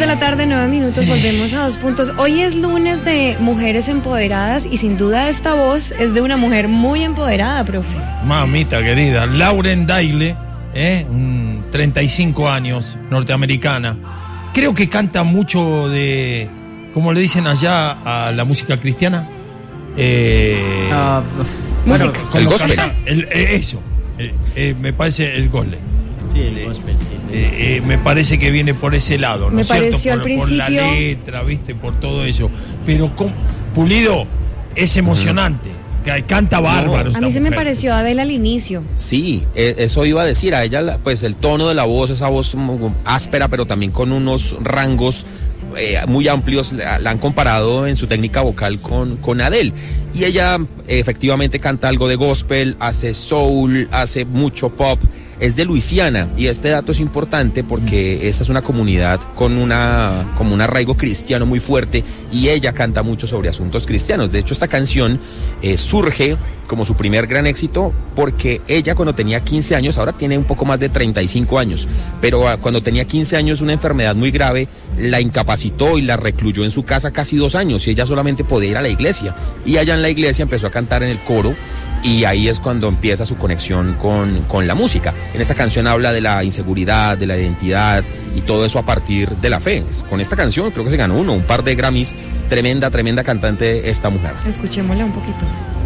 la tarde, 9 minutos, volvemos a 2 puntos. Hoy es lunes de mujeres empoderadas y sin duda esta voz es de una mujer muy empoderada, profe. Mamita querida, Lauren Daigle, 35 años, norteamericana. Creo que canta mucho de, ¿cómo le dicen allá a la música cristiana? Música. El gospel. Eso, me parece el gospel. Sí, el gospel, sí. Me parece que viene por ese lado, ¿no Me es cierto? pareció al Por la principio- letra, ¿viste? Por todo eso. Pero Pulido es emocionante. Canta bárbaro. A mí se me pareció Adele al inicio. Sí, eso iba a decir, a ella pues el tono de la voz, esa voz áspera, pero también con unos rangos muy amplios, la han comparado en su técnica vocal con Adele. Y ella efectivamente canta algo de gospel, hace soul, hace mucho pop. Es de Luisiana, y este dato es importante porque esta es una comunidad como un arraigo cristiano muy fuerte, y ella canta mucho sobre asuntos cristianos. De hecho, esta canción surge como su primer gran éxito porque ella, cuando tenía 15 años, ahora tiene un poco más de 35 años, pero cuando tenía 15 años una enfermedad muy grave la incapacitó y la recluyó en su casa casi 2 años, y ella solamente podía ir a la iglesia, y allá en la iglesia empezó a cantar en el coro, y ahí es cuando empieza su conexión con la música. En esta canción habla de la inseguridad, de la identidad y todo eso a partir de la fe. Con esta canción creo que se ganó un par de Grammys. Tremenda cantante esta mujer. Escuchémosla un poquito.